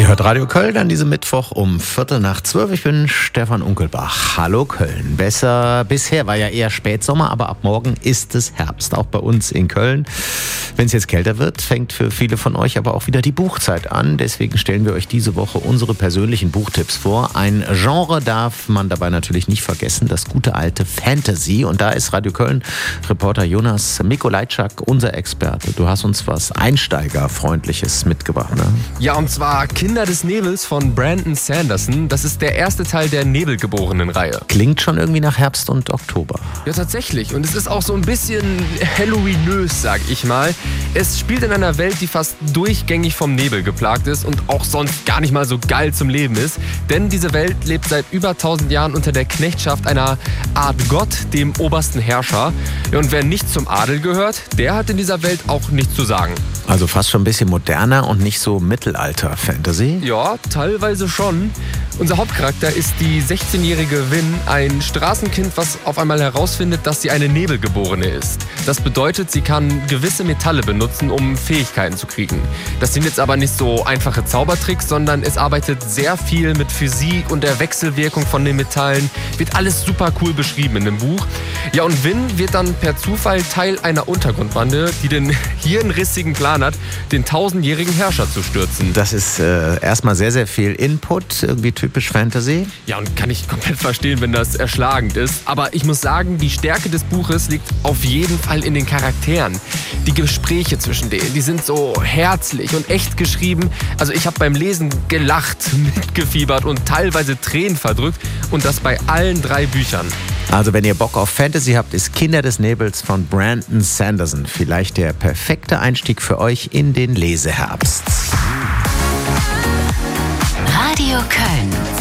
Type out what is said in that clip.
hört Radio Köln an diesem Mittwoch um 11:45. Ich bin Stefan Unkelbach. Hallo Köln. Bisher war ja eher Spätsommer, aber ab morgen ist es Herbst, auch bei uns in Köln. Wenn es jetzt kälter wird, fängt für viele von euch aber auch wieder die Buchzeit an. Deswegen stellen wir euch diese Woche unsere persönlichen Buchtipps vor. Ein Genre darf man dabei natürlich nicht vergessen, das gute alte Fantasy. Und da ist Radio Köln-Reporter Jonas Mikolajczak unser Experte. Du hast uns was Einsteigerfreundliches mitgebracht, ne? Ja, und zwar Kinder des Nebels von Brandon Sanderson. Das ist der erste Teil der Nebelgeborenen-Reihe. Klingt schon irgendwie nach Herbst und Oktober. Ja, tatsächlich. Und es ist auch so ein bisschen Halloweenös, sag ich mal. Es spielt in einer Welt, die fast durchgängig vom Nebel geplagt ist und auch sonst gar nicht mal so geil zum Leben ist. Denn diese Welt lebt seit über 1000 Jahren unter der Knechtschaft einer Art Gott, dem obersten Herrscher. Ja, und wer nicht zum Adel gehört, der hat in dieser Welt auch nichts zu sagen. Also fast schon ein bisschen moderner und nicht so Mittelalter-Fantasy? Ja, teilweise schon. Unser Hauptcharakter ist die 16-jährige Vin, ein Straßenkind, was auf einmal herausfindet, dass sie eine Nebelgeborene ist. Das bedeutet, sie kann gewisse Metalle benutzen, um Fähigkeiten zu kriegen. Das sind jetzt aber nicht so einfache Zaubertricks, sondern es arbeitet sehr viel mit Physik und der Wechselwirkung von den Metallen. Wird alles super cool beschrieben in dem Buch. Ja, und Vin wird dann per Zufall Teil einer Untergrundbande, die den hirnrissigen Plan hat, den 1000-jährigen Herrscher zu stürzen. Das ist erstmal sehr, sehr viel Input, irgendwie typisch Fantasy. Ja, und kann ich komplett verstehen, wenn das erschlagend ist. Aber ich muss sagen, die Stärke des Buches liegt auf jeden Fall in den Charakteren. Die Gespräche zwischen denen, die sind so herzlich und echt geschrieben. Also ich habe beim Lesen gelacht, mitgefiebert und teilweise Tränen verdrückt. Und das bei allen 3 Büchern. Also wenn ihr Bock auf Fantasy habt, ist Kinder des Nebels von Brandon Sanderson vielleicht der perfekte Einstieg für euch in den Leseherbst. Radio Köln.